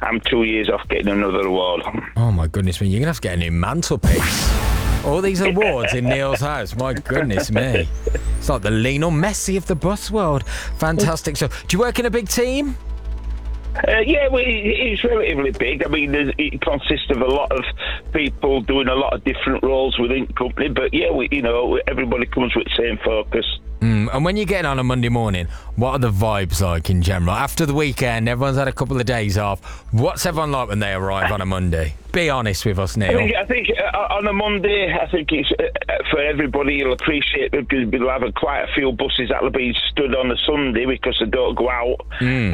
I'm 2 years off getting another award. Oh my goodness me, you're going to have to get a new mantelpiece. All these awards in Neil's house, my goodness me. It's like the Lionel Messi of the bus world. Fantastic. So, do you work in a big team? Yeah, well, it's relatively big. I mean, it consists of a lot of people doing a lot of different roles within the company. But yeah, everybody comes with the same focus. And when you're getting on a Monday morning, what are the vibes like in general? After the weekend, everyone's had a couple of days off. What's everyone like when they arrive on a Monday? Be honest with us, Neil. I think on a Monday, I think it's for everybody. You'll appreciate it because we'll have quite a few buses that'll be stood on a Sunday because they don't go out.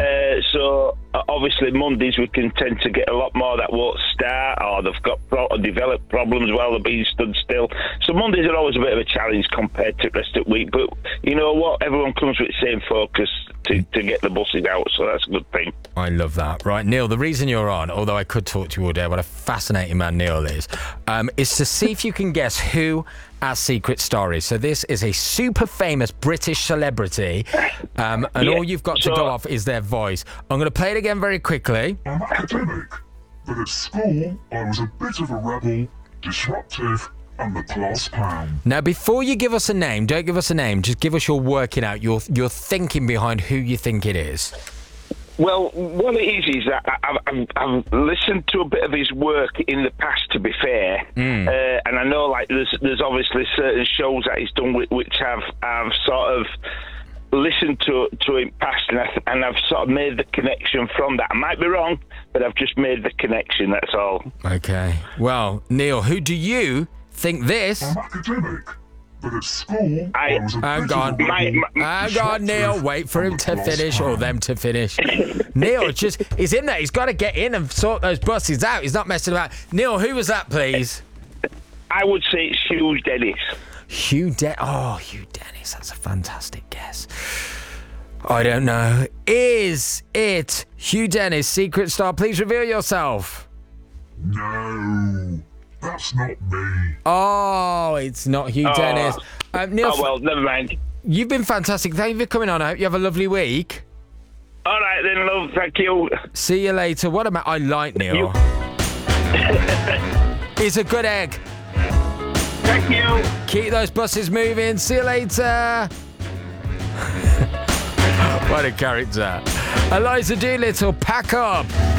So obviously Mondays we can tend to get a lot more that won't start, or they've got developed problems while they're being stood still. So Mondays are always a bit of a challenge compared to the rest of the week. But you know what? Everyone comes with the same focus to get the buses out, so that's a good thing. I love that. Right, Neil, the reason you're on, although I could talk to you all day, what a fascinating man Neil is to see if you can guess who our secret star is. So this is a super famous British celebrity, and all you've got to go off is their voice. I'm going to play it again very quickly. I'm academic, but at school I was a bit of a rebel, disruptive, and the class clown. Now, before you give us a name, don't give us a name, just give us your working out, your thinking behind who you think it is. Well, what it is that I've listened to a bit of his work in the past, to be fair, and I know like there's obviously certain shows that he's done which I've sort of listened to in past, and I've sort of made the connection from that. I might be wrong, but I've just made the connection, that's all. Okay. Well, Neil, who do you think this? I'm academic, but at school I was a bit of a rebel. Hang on, Neil. Wait for him to finish, or them to finish. Neil, he's in there. He's got to get in and sort those buses out. He's not messing about. Neil, who was that, please? I would say it's Hugh Dennis. Hugh Dennis. That's a fantastic guess. I don't know. Is it Hugh Dennis, secret star? Please reveal yourself. No, that's not me. Oh, it's not Hugh Dennis. Neil, well, never mind. You've been fantastic. Thank you for coming on. I hope you have a lovely week. All right then, love. Thank you. See you later. What am I like Neil. He's a good egg. Thank you. Keep those buses moving. See you later. What a character. Eliza Doolittle, pack up.